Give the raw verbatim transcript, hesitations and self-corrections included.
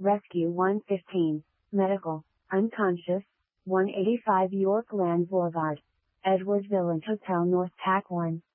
Rescue one fifteen, Medical, unconscious, one eighty-five York Land Boulevard, Edwards Village Hotel North Pack one.